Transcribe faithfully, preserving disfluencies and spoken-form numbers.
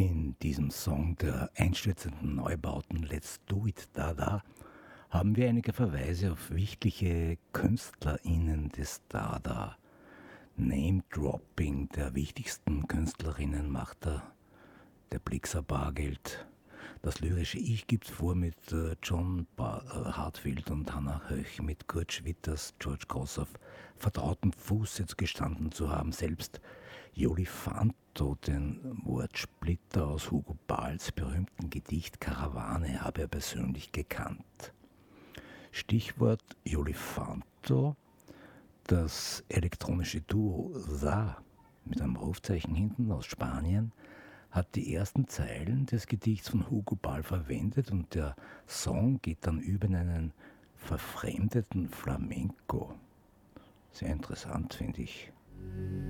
In diesem Song der einstürzenden Neubauten Let's Do It Dada haben wir einige Verweise auf wichtige KünstlerInnen des Dada. Name-Dropping der wichtigsten Künstlerinnen macht er. Der Blixer Bargeld. Das lyrische Ich gibt's vor mit äh, John Bar äh, Hartfield und Hannah Höch, mit Kurt Schwitters, George Cross auf vertrautem Fuß jetzt gestanden zu haben. Selbst Jolifanto, den Wortsplitter aus Hugo Balls berühmten Gedicht Karawane, habe er persönlich gekannt. Stichwort Jolifanto, das elektronische Duo Sa mit einem Rufzeichen hinten aus Spanien hat die ersten Zeilen des Gedichts von Hugo Ball verwendet und der Song geht dann über in einen verfremdeten Flamenco. Sehr interessant, finde ich.